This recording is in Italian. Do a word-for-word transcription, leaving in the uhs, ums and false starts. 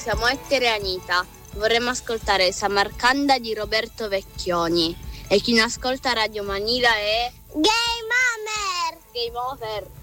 siamo Ettore e Anita. Vorremmo ascoltare Samarcanda di Roberto Vecchioni. E chi non ascolta Radio Manila è... Game Over! Game Over!